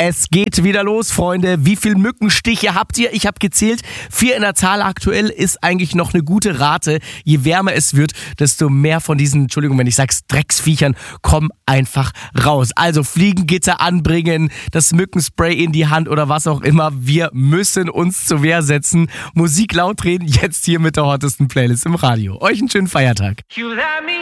Es geht wieder los, Freunde. Wie viele Mückenstiche habt ihr? Ich habe gezählt. 4 in der Zahl aktuell ist eigentlich noch eine gute Rate. Je wärmer es wird, desto mehr von diesen, Entschuldigung, wenn ich sag's, Drecksviechern kommen einfach raus. Also Fliegengitter anbringen, das Mückenspray in die Hand oder was auch immer. Wir müssen uns zur Wehr setzen. Musik laut drehen, jetzt hier mit der hottesten Playlist im Radio. Euch einen schönen Feiertag.